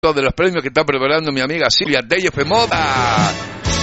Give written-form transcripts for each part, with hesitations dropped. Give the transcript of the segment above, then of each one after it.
de los premios que está preparando mi amiga Silvia DF Moda.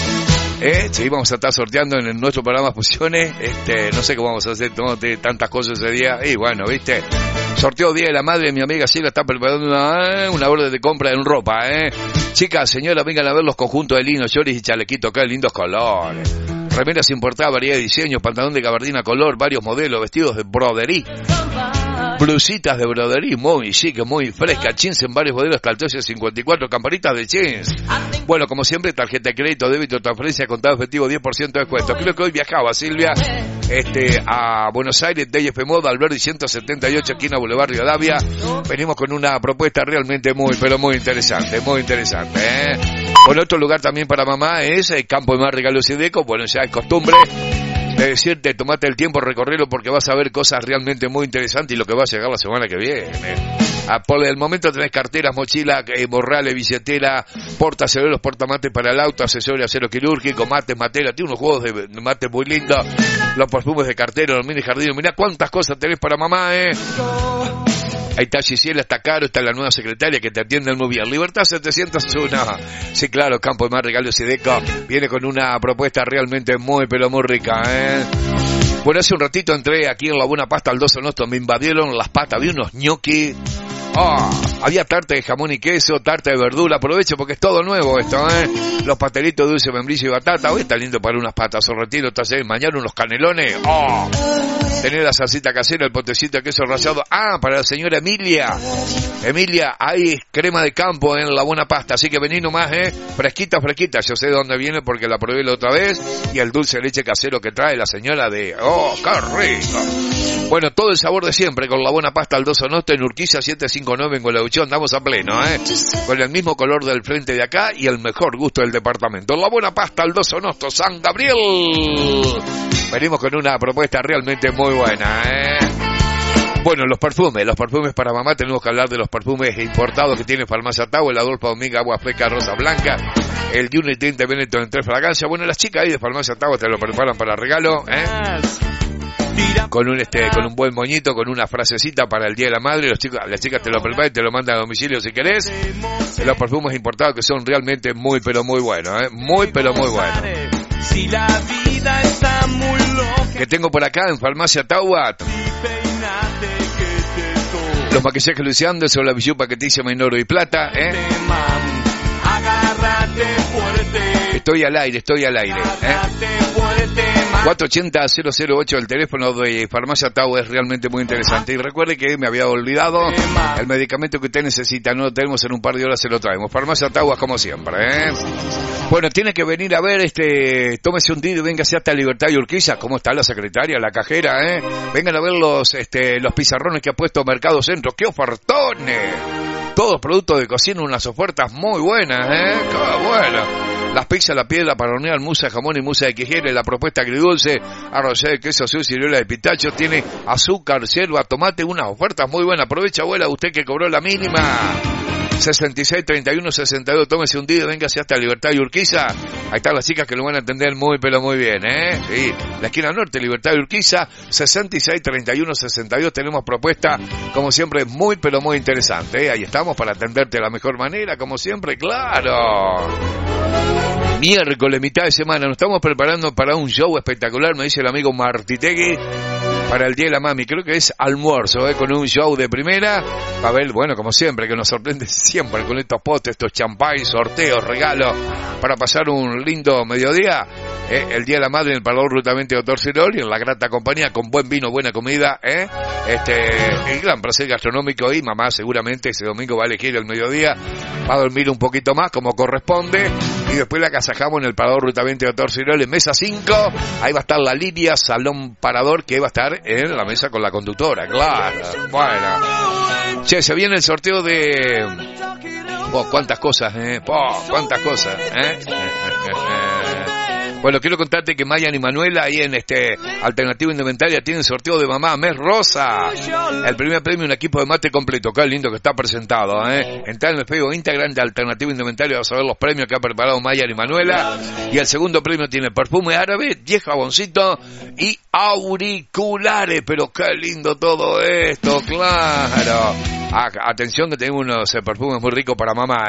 Sí, vamos a estar sorteando en nuestro programa Fusiones. No sé cómo vamos a hacer, no de tantas cosas ese día. Y bueno, viste, sorteo Día de la Madre. Mi amiga Silvia está preparando una orden de compra en ropa, Chicas, señoras, vengan a ver los conjuntos de lino, shorts y chalequitos, qué lindos colores. Remeras importadas, variedad de diseños, pantalón de gabardina color, varios modelos, vestidos de broderí. Blusitas de broderí, muy chic, muy fresca, jeans en varios modelos, calzones 54, campanitas de jeans. Bueno, como siempre, tarjeta de crédito, débito, transferencia, contado efectivo, 10% de descuento. Creo que hoy viajaba Silvia, a Buenos Aires, DF Moda, Alberdi 178, esquina Boulevard Rivadavia. Venimos con una propuesta realmente muy interesante, Bueno, otro lugar también para mamá es el Campo de Mar Regalos y Deco. Bueno, ya es costumbre de decirte, tomate el tiempo, recorrerlo, porque vas a ver cosas realmente muy interesantes y lo que va a llegar la semana que viene. Por el momento tenés carteras, mochilas, morrales, billetera, portacereros, portamates para el auto, accesorios, acero quirúrgico, mates, matera, tiene unos juegos de mates muy lindos, los perfumes de cartero, los mini jardines, mirá cuántas cosas tenés para mamá, Ahí está Gisela, está Caro, está la nueva secretaria que te atiende muy bien. Libertad 701. Sí, claro, Campo de Mar Regalos y Deco viene con una propuesta realmente muy rica, Bueno, hace un ratito entré aquí en la Buena Pasta al 2 Nostro, me invadieron las patas, vi unos ñoquis. Había tarta de jamón y queso, tarta de verdura, aprovecho porque es todo nuevo esto, Los pastelitos de dulce, membrillo y batata, hoy está lindo para unas patas, o retiro, mañana unos canelones, Tener la salsita casera, el potecito de queso rallado, para la señora Emilia, hay crema de campo en la Buena Pasta, así que vení nomás, fresquita, yo sé de dónde viene porque la probé la otra vez, y el dulce de leche casero que trae la señora qué rico. Bueno, todo el sabor de siempre con la Buena Pasta al 2 Nostro en Urquiza 759 en Gualeguaychú, andamos a pleno, con el mismo color del frente de acá y el mejor gusto del departamento. La Buena Pasta al 2 Nostro, San Gabriel. Venimos con una propuesta realmente muy buena, Bueno, los perfumes para mamá, tenemos que hablar de los perfumes importados que tiene Farmacia Tau, el Adolfo Dominga, Agua Fresca, Rosa Blanca, el Unity de Benetton en 3 fragancias. Bueno, las chicas ahí de Farmacia Tau te lo preparan para regalo, con un buen moñito, con una frasecita para el Día de la Madre. Las chicas te lo preparan y te lo mandan a domicilio si querés. Los perfumes importados que son realmente muy buenos, muy buenos. Si la vida está muy loca, que tengo por acá en Farmacia Taubat, los maquillajes Luis Anderson, la bijú paquetísima en oro y plata, agárrate fuerte. Estoy al aire, 480-008, el teléfono de Farmacia Tau es realmente muy interesante. Y recuerde que me había olvidado el medicamento que usted necesita, no lo tenemos, en un par de horas se lo traemos. Farmacia Tau como siempre, Bueno, tiene que venir a ver, tómese un día y véngase hasta Libertad y Urquiza. ¿Cómo está la secretaria, la cajera, Vengan a ver los pizarrones que ha puesto Mercado Centro. ¡Qué ofertones! Todos productos de cocina, unas ofertas muy buenas, ¡Qué bueno! Las pizzas, la piedra para hornear, musa de jamón y musa de quejera, la propuesta agridulce, arroz de queso azul, ciruela de pistacho, tiene azúcar, yerba, tomate, unas ofertas muy buenas. Aprovecha, abuela, usted que cobró la mínima. 66-31-62, tómese un día, véngase hasta Libertad y Urquiza. Ahí están las chicas que lo van a atender muy bien, Sí, la esquina norte, Libertad y Urquiza, 66-31-62, tenemos propuesta, como siempre, muy interesante, Ahí estamos para atenderte de la mejor manera, como siempre, claro. Miércoles, mitad de semana, nos estamos preparando para un show espectacular, me dice el amigo Martitegui, para el Día de la Mami. Creo que es almuerzo, con un show de primera. A ver, bueno, como siempre, que nos sorprende siempre con estos potes, estos champáis, sorteos, regalos, para pasar un lindo mediodía. El Día de la Madre en el Parador Rutamente Doctor Cirol y en la grata compañía, con buen vino, buena comida, el gran placer gastronómico. Y mamá seguramente ese domingo va a elegir el mediodía, va a dormir un poquito más como corresponde, y después la casajamos en el Parador Rutamente Doctor Cirol en mesa 5. Ahí va a estar la Lidia Salón Parador, que va a estar en la mesa con la conductora, claro. Bueno, che, se viene el sorteo de cuántas cosas, cuántas cosas, Bueno, quiero contarte que Mayan y Manuela ahí en Alternativa Indumentaria tienen sorteo de mamá mes rosa. El primer premio, un equipo de mate completo. Qué lindo que está presentado, Entra en el Facebook Instagram de Alternativa Indumentaria, vas a ver los premios que ha preparado Mayan y Manuela. Y el segundo premio tiene perfume árabe, 10 jaboncitos y auriculares. Pero qué lindo todo esto, claro. Atención que tenemos unos perfumes muy ricos para mamá,